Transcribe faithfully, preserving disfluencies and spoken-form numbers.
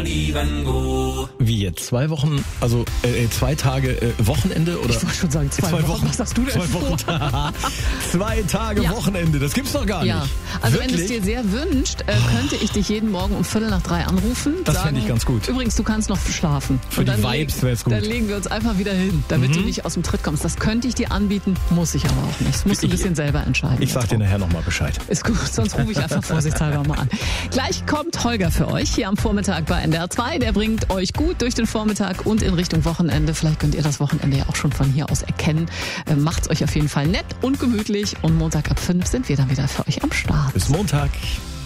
even go. Wie jetzt? Zwei Wochen, also äh, zwei Tage äh, Wochenende? Oder? Ich wollte schon sagen, zwei, zwei Wochen. Wochen. Was hast du denn zwei vor? Wochen. Zwei Tage Ja. Wochenende, das gibt's doch gar Ja, nicht. also Wirklich? wenn es dir sehr wünscht, äh, könnte ich dich jeden Morgen um Viertel nach drei anrufen. Das sagen, fände ich ganz gut. Übrigens, du kannst noch schlafen. Für Und die dann Vibes leg- wär's gut. Dann legen wir uns einfach wieder hin, damit du nicht aus dem Tritt kommst. Das könnte ich dir anbieten, muss ich aber auch nicht. Das musst du ein Ich- bisschen selber entscheiden. Ich sag dir nachher nochmal Bescheid. Ist gut, sonst rufe ich einfach vorsichtshalber mal an. Gleich kommt Holger für euch hier am Vormittag bei N D R zwei. Der bringt euch gut durch den Vormittag und in Richtung Wochenende. Vielleicht könnt ihr das Wochenende ja auch schon von hier aus erkennen. Äh, Macht's euch auf jeden Fall nett und gemütlich. Und Montag ab fünf sind wir dann wieder für euch am Start. Bis Montag.